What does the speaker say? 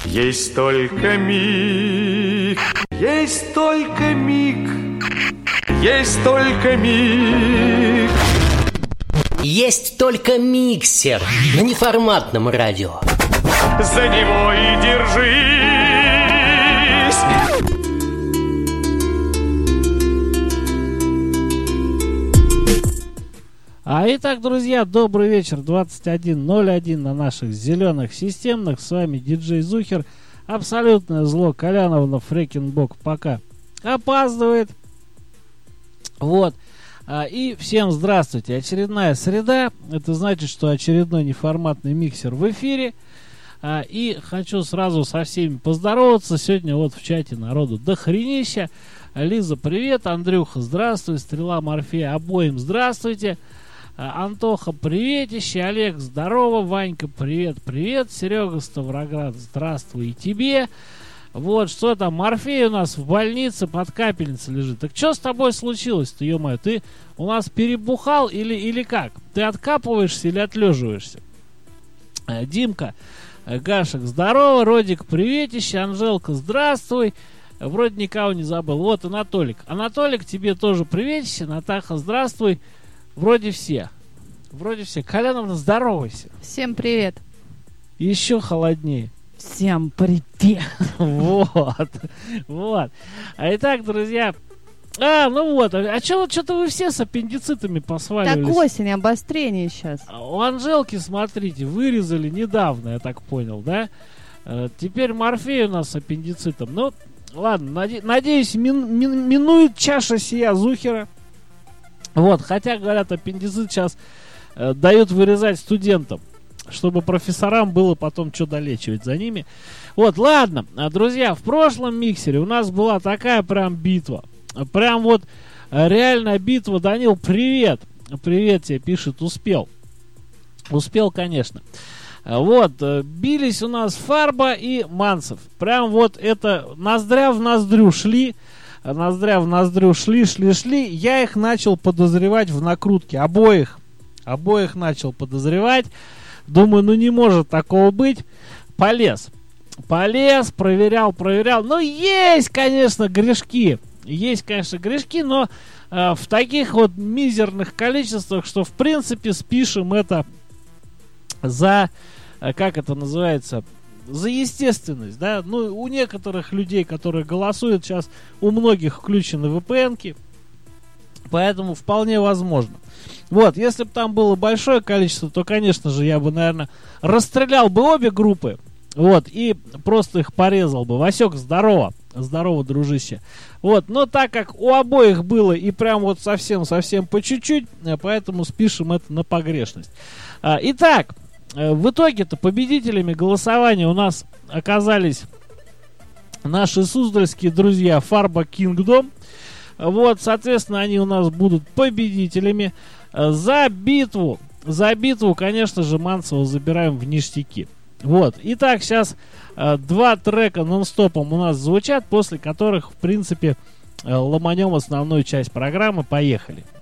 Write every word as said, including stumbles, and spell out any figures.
Есть только миг, есть только миг, есть только миг. Есть только миксер на неформатном радио. За него и держись. А итак, друзья, добрый вечер, двадцать один ноль один на наших зеленых системных. С вами диджей Зухер. Абсолютное зло Коляновна Фрекенбок пока опаздывает. Вот. И всем здравствуйте. Очередная среда. Это значит, что очередной неформатный миксер в эфире. И хочу сразу со всеми поздороваться. Сегодня вот в чате народу дохренища. Лиза, привет. Андрюха, здравствуй. Стрела Морфея, обоим здравствуйте. Антоха, приветище. Олег, здорово. Ванька, привет, привет. Серега, Ставроград, здравствуй и тебе. Вот, что там, Морфей у нас в больнице под капельницей лежит. Так что с тобой случилось-то, ё-моё? Ты у нас перебухал или, или как? Ты откапываешься или отлеживаешься? Димка, Гашек, здорово. Родик, приветище. Анжелка, здравствуй. Вроде никого не забыл. Вот Анатолик. Анатолик, тебе тоже приветище. Натаха, здравствуй. Вроде все. Вроде все. Коляновна, здоровайся. Всем привет. Еще холоднее. Всем привет. Вот. Вот. А итак, друзья. А, ну вот. А что, что-то вы все с аппендицитами посваливались? Так осень, обострение сейчас. У Анжелки, смотрите, вырезали недавно, я так понял, да? Теперь Морфей у нас с аппендицитом. Ну, ладно, наде- надеюсь, мин- мин- минует чаша сия Зухера. Вот, хотя, говорят, аппендицит сейчас э, дают вырезать студентам, чтобы профессорам было потом что долечивать за ними. Вот, ладно, друзья, в прошлом миксере у нас была такая прям битва. Прям вот э, реальная битва. Данил, привет. Привет тебе, пишет, успел. Успел, конечно. Вот, э, бились у нас Фарба и Манцев. Прям вот это ноздря в ноздрю шли. Ноздря в ноздрю шли, шли, шли. Я их начал подозревать в накрутке. Обоих. Обоих начал подозревать. Думаю, ну не может такого быть. Полез. Полез, проверял, проверял. Ну, есть, конечно, грешки. Есть, конечно, грешки, но э, в таких вот мизерных количествах, что, в принципе, спишем это за, э, как это называется, за естественность, да, ну, у некоторых людей, которые голосуют, сейчас у многих включены ви пи эн-ки, поэтому вполне возможно. Вот, если бы там было большое количество, то, конечно же, я бы, наверное, расстрелял бы обе группы, вот, и просто их порезал бы. Васек, здорово, здорово, дружище. Вот, но так как у обоих было и прям вот совсем-совсем по чуть-чуть, поэтому спишем это на погрешность. Итак, в итоге-то победителями голосования у нас оказались наши суздальские друзья Фарба Кингдом. Вот, соответственно, они у нас будут победителями. За битву, за битву, конечно же, Манцева забираем в ништяки. Вот, итак, сейчас э, два трека нон-стопом у нас звучат, после которых, в принципе, э, ломанем основную часть программы. Поехали.